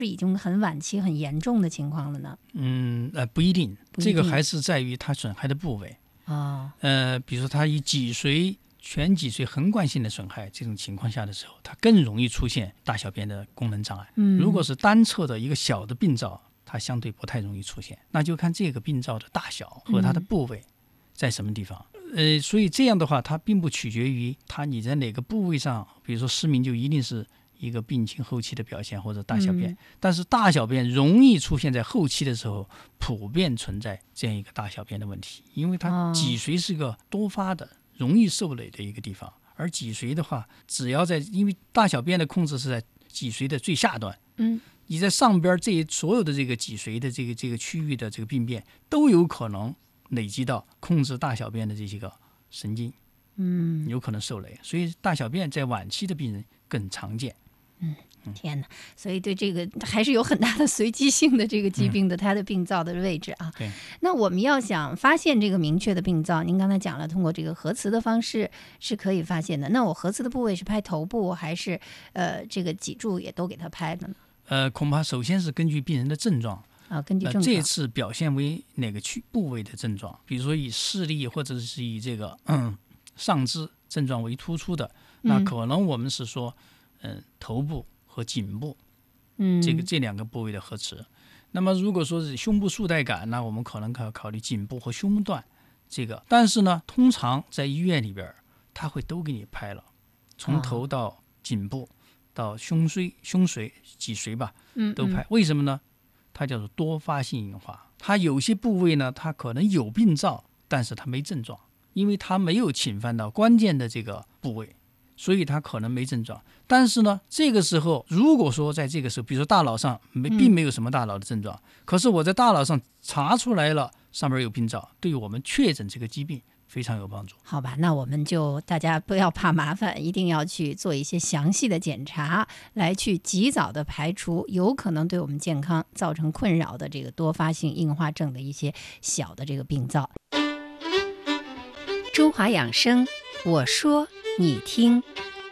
已经很晚期、很严重的情况了呢？ 不一定，这个还是在于它损害的部位。比如说它以脊髓、全脊髓横贯性的损害这种情况下的时候，它更容易出现大小便的功能障碍。如果是单侧的一个小的病灶，它相对不太容易出现，那就看这个病灶的大小和它的部位在什么地方。所以这样的话，它并不取决于你在哪个部位上，比如说失明就一定是一个病情后期的表现或者大小便，但是大小便容易出现在后期的时候，普遍存在这样一个大小便的问题，因为它脊髓是个多发的、容易受累的一个地方，而脊髓的话，只要因为大小便的控制是在脊髓的最下端，你在上边所有的这个脊髓的这个区域的这个病变都有可能累积到控制大小便的这些个神经，有可能受累，所以大小便在晚期的病人更常见。 天哪！所以对这个还是有很大的随机性的这个疾病的它的病灶的位置啊。 对。 那我们要想发现这个明确的病灶，您刚才讲了，通过这个核磁的方式是可以发现的。那我核磁的部位是拍头部还是这个脊柱也都给它拍的呢？ 恐怕首先是根据病人的症状。 根据症状， 这次表现为哪个部位的症状，比如说以视力或者是以这个上肢症状为突出的，那可能我们是说头部和颈部这两个部位的核磁。那么如果说是胸部束带感，那我们可能考虑颈部和胸段这个。但是呢，通常在医院里边他会都给你拍了，从头到颈部到胸髓、脊髓吧，都拍。为什么呢？它叫做多发性硬化，它有些部位呢，它可能有病灶，但是它没症状，因为它没有侵犯到关键的这个部位，所以它可能没症状。但是呢，这个时候如果说在这个时候，比如说大脑上并没有什么大脑的症状，可是我在大脑上查出来了上面有病灶，对于我们确诊这个疾病非常有帮助。 好吧，那我们就大家不要怕麻烦，一定要去做一些详细的检查，来去及早的排除有可能对我们健康造成困扰的这个多发性硬化症的一些小的这个病灶。中华养生，我说你听。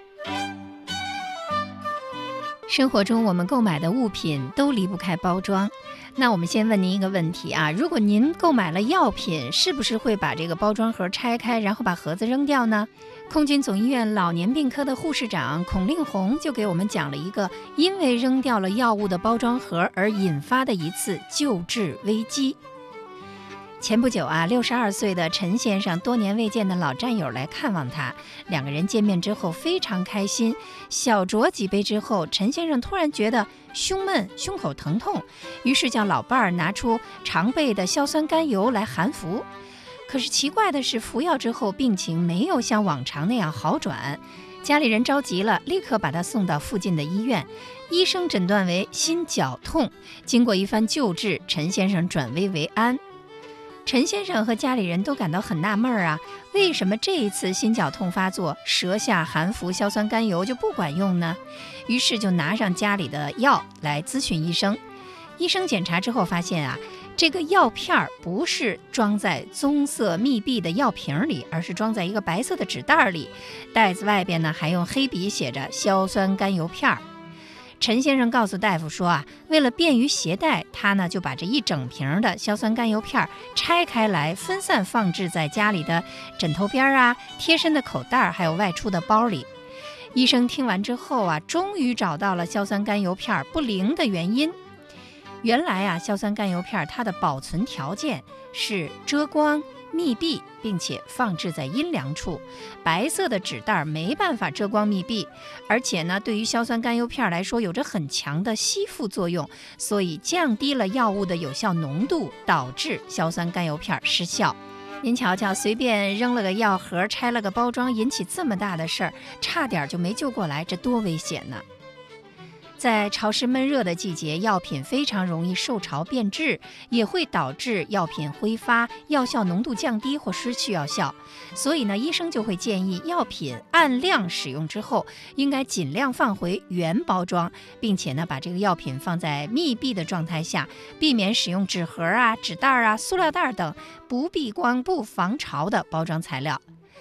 生活中我们购买的物品都离不开包装，那我们先问您一个问题啊，如果您购买了药品，是不是会把这个包装盒拆开，然后把盒子扔掉呢？空军总医院老年病科的护士长孔令红就给我们讲了一个因为扔掉了药物的包装盒而引发的一次救治危机。前不久啊，62岁的陈先生多年未见的老战友来看望他，两个人见面之后非常开心。小酌几杯之后，陈先生突然觉得胸闷、胸口疼痛，于是叫老伴儿拿出常备的硝酸甘油来含服。可是奇怪的是，服药之后病情没有像往常那样好转，家里人着急了，立刻把他送到附近的医院。医生诊断为心绞痛，经过一番救治，陈先生转危为安。陈先生和家里人都感到很纳闷啊，为什么这一次心绞痛发作，舌下含服硝酸甘油就不管用呢？于是就拿上家里的药来咨询医生。医生检查之后发现啊，这个药片不是装在棕色密闭的药瓶里，而是装在一个白色的纸袋里，袋子外边呢还用黑笔写着硝酸甘油片。陈先生告诉大夫说啊，为了便于携带，他呢就把这一整瓶的硝酸甘油片拆开来，分散放置在家里的枕头边啊、贴身的口袋，还有外出的包里。医生听完之后啊，终于找到了硝酸甘油片不灵的原因。原来啊，硝酸甘油片它的保存条件是遮光、密闭，并且放置在阴凉处。白色的纸袋没办法遮光密闭，而且呢，对于硝酸甘油片来说有着很强的吸附作用，所以降低了药物的有效浓度，导致硝酸甘油片失效。您瞧瞧，随便扔了个药盒，拆了个包装，引起这么大的事儿，差点就没救过来，这多危险呢！在潮湿闷热的季节，药品非常容易受潮变质，也会导致药品挥发、药效浓度降低或失去药效。所以呢，医生就会建议药品按量使用之后，应该尽量放回原包装，并且呢，把这个药品放在密闭的状态下，避免使用纸盒啊、纸袋啊、塑料袋等不避光、不防潮的包装材料。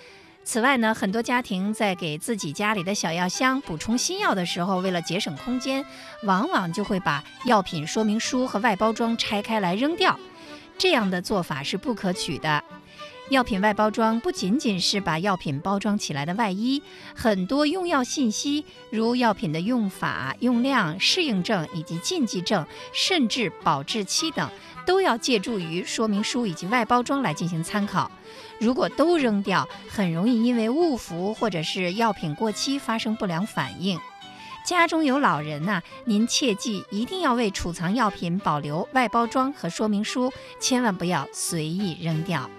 此外呢，很多家庭在给自己家里的小药箱补充新药的时候，为了节省空间，往往就会把药品说明书和外包装拆开来扔掉。这样的做法是不可取的。药品外包装不仅仅是把药品包装起来的外衣，很多用药信息，如药品的用法、用量、适应症以及禁忌症，甚至保质期等，都要借助于说明书以及外包装来进行参考。如果都扔掉，很容易因为误服或者是药品过期发生不良反应。家中有老人呢，您切记一定要为储藏药品保留外包装和说明书，千万不要随意扔掉。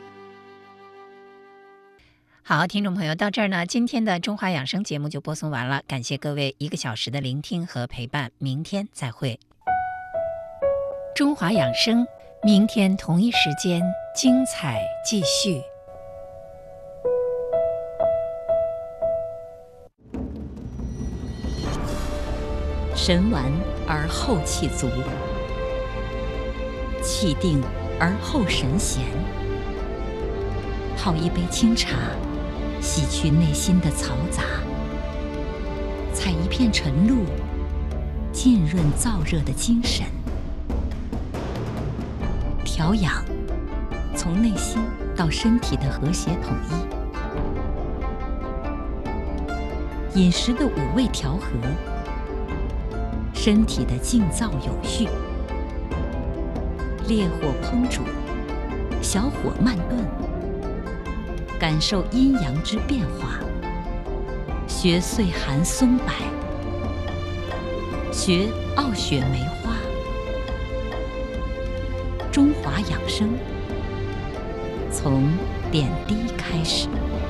好，听众朋友，到这儿呢，今天的中华养生节目就播送完了，感谢各位1个小时的聆听和陪伴，明天再会。中华养生，明天同一时间精彩继续。 神完而后气足，气定而后神闲。泡一杯清茶，洗去内心的嘈杂，采一片晨露，浸润燥热的精神。调养，从内心到身体的和谐统一。饮食的5味调和，身体的静躁有序。烈火烹煮，小火慢炖，感受阴阳之变化。学岁寒松柏，学傲雪梅花。中华养生，从点滴开始。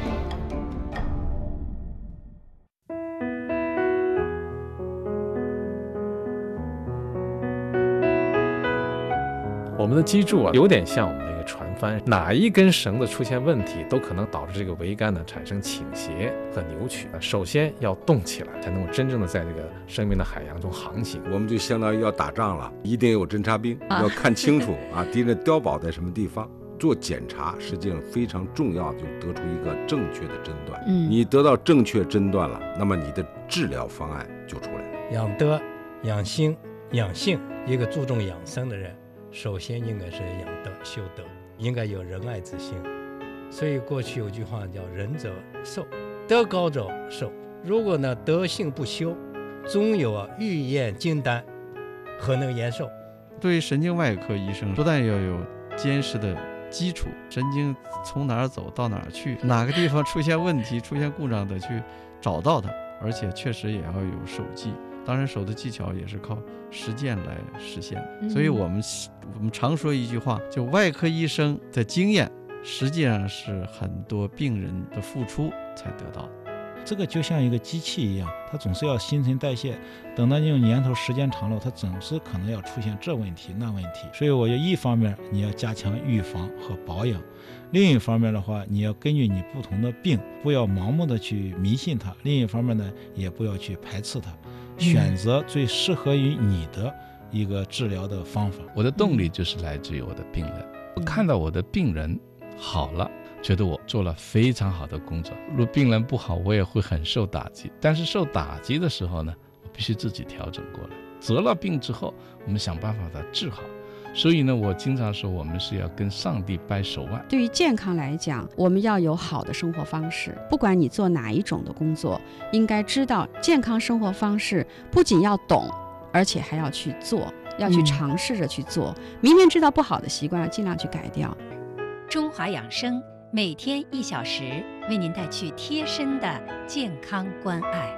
我们的脊柱有点像我们的一个船帆，哪一根绳子出现问题，都可能导致这个桅杆呢产生倾斜和扭曲。首先要动起来，才能够真正的在这个生命的海洋中航行。 我们就相当于要打仗了，一定有侦察兵，要看清楚敌人碉堡在什么地方。做检查实际上非常重要，就得出一个正确的诊断。你得到正确诊断了，那么你的治疗方案就出来了。 养德、养心、养性，一个注重养生的人，首先应该是养德修德，应该有仁爱之心。所以过去有句话叫仁者寿，德高者寿。如果呢德性不修，终有欲厌精丹，何能延寿？ 对于神经外科医生，不但要有坚实的基础，神经从哪儿走到哪儿去，哪个地方出现问题出现故障得去找到它，而且确实也要有手技。当然手的技巧也是靠实践来实现。所以我们常说一句话，就外科医生的经验实际上是很多病人的付出才得到的。 这个就像一个机器一样，它总是要新陈代谢，等到这种年头时间长了，它总是可能要出现这问题那问题。所以我觉得一方面你要加强预防和保养，另一方面的话，你要根据你不同的病，不要盲目的去迷信它，另一方面呢，也不要去排斥它，选择最适合于你的一个治疗的方法。 我的动力就是来自于我的病人，我看到我的病人好了，觉得我做了非常好的工作。如果病人不好，我也会很受打击，但是受打击的时候呢，我必须自己调整过来。得了病之后，我们想办法把它治好。所以呢，我经常说我们是要跟上帝掰手腕。 对于健康来讲，我们要有好的生活方式，不管你做哪一种的工作，应该知道健康生活方式不仅要懂，而且还要去做，要去尝试着去做。明明知道不好的习惯，要尽量去改掉。 中华养生每天1小时，为您带去贴身的健康关爱。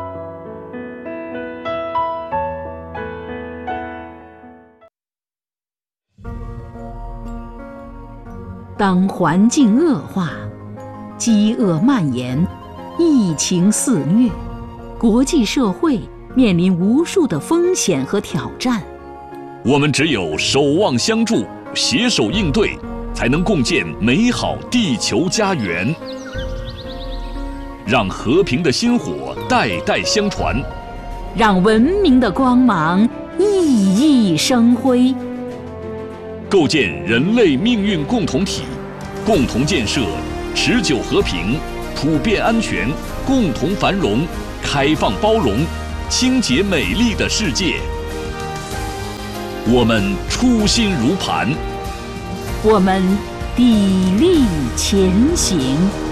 当环境恶化，饥饿蔓延，疫情肆虐，国际社会面临无数的风险和挑战。 我们只有守望相助，携手应对，才能共建美好地球家园，让和平的薪火代代相传， 让文明的光芒熠熠生辉， 构建人类命运共同体，共同建设持久和平、 普遍安全、共同繁荣、开放包容、清洁美丽的世界。我们初心如磐， 我们砥砺前行。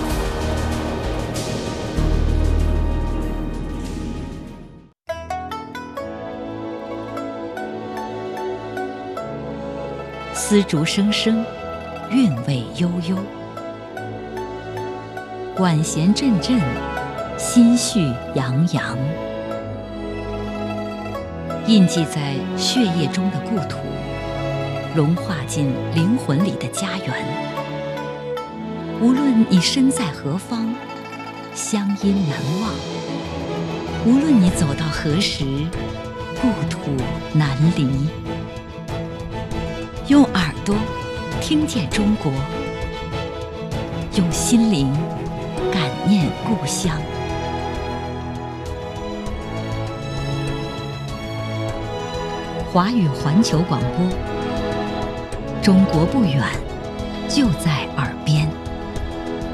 丝竹声声，韵味悠悠；管弦阵阵，心绪洋洋。印记在血液中的故土，融化进灵魂里的家园。无论你身在何方，乡音难忘；无论你走到何时，故土难离。用耳朵听见中国，用心灵感念故乡。华语环球广播，中国不远，就在耳边。